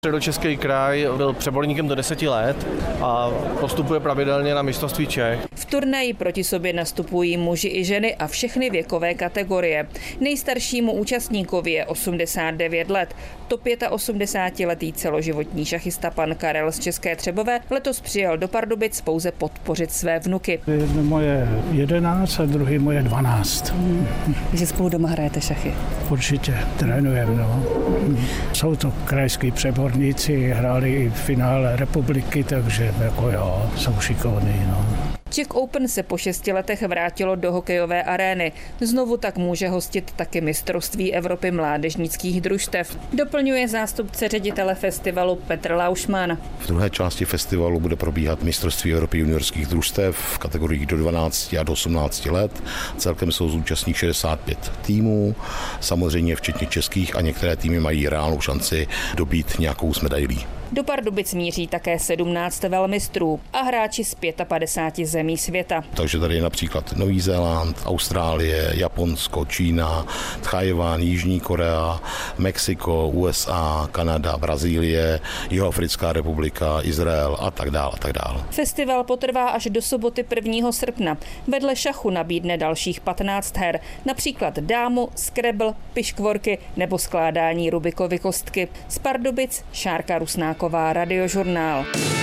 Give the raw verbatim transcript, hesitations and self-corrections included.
Středočeský kraj byl přeborníkem do deseti let a postupuje pravidelně na mistrovství Čech. V turnaji proti sobě nastupují muži i ženy a všechny věkové kategorie. Nejstaršímu účastníkovi je osmdesát devět let. To osmdesátiletý celoživotní šachista pan Karel z České Třebové letos přijel do Pardubic pouze podpořit své vnuky. Jedno moje jedenáct a druhý moje dvanáct. Hmm. Takže spolu doma hrajete šachy? Určitě, trénujeme. No. Jsou to krajský přeborníci, hráli i v finále republiky, takže jako jo, jsou šikovní. No. Czech Open se po šesti letech vrátilo do hokejové arény. Znovu tak může hostit taky mistrovství Evropy mládežnických družstev. Doplňuje zástupce ředitele festivalu Petr Laušman. V druhé části festivalu bude probíhat mistrovství Evropy juniorských družstev v kategoriích do dvanácti a do osmnácti let. Celkem jsou zúčastní šedesát pět týmů, samozřejmě včetně českých, a některé týmy mají reálnou šanci dobít nějakou z medailí. Do Pardubic míří také sedmnáct velmistrů a hráči z padesát pěti zemí světa. Takže tady je například Nový Zéland, Austrálie, Japonsko, Čína, Tchajwan, Jižní Korea, Mexiko, U S A, Kanada, Brazílie, Jihoafrická republika, Izrael a tak dále, a tak dále. Festival potrvá až do soboty prvního srpna. Vedle šachu nabídne dalších patnáct her, například dámu, scrabble, piškvorky nebo skládání Rubikovy kostky. Z Pardubic Šárka Rusnáková, Radiožurnál.